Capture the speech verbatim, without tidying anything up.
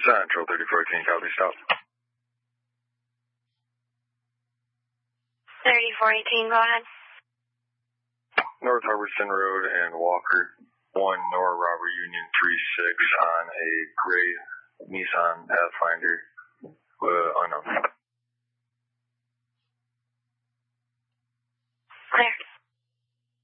Central thirty fourteen, copy, stop. thirty-four eighteen, go ahead. North Harbison Road and Walker, one Nora Robert Union three six on a gray Nissan Pathfinder.